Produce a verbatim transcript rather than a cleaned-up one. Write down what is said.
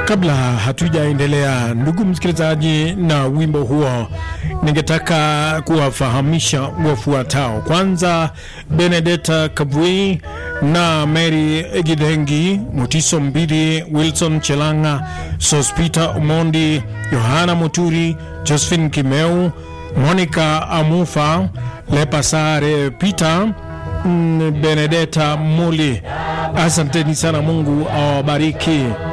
Kabla hatujaendelea, ndugu msikilizaji, na wimbo huo, ningetaka kuwafahamisha wafuatao. Kwanza, Benedetta Kabui na Mary Gidengi, Mutiso Mbidi, Wilson Chelanga, Sospita Omondi, Yohana Muturi, Josephine Kimeu, Monica Amufa, Lepasare Peter, Benedetta Muli. Asanteni sana, Mungu awabariki.